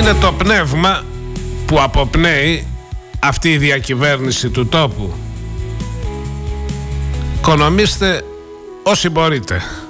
Είναι το πνεύμα που αποπνέει αυτή η διακυβέρνηση του τόπου. Οικονομήστε όσοι μπορείτε.